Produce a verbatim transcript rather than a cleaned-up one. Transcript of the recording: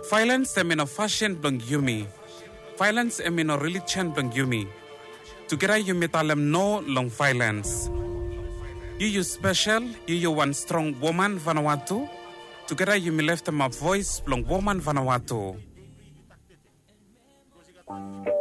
Violence emino fashion blong yumi. Violence emino religion blong yumi. Together yumi talem no long violence. You you special, you you one strong woman Vanuatu. Together yumi left them a voice blong woman Vanuatu.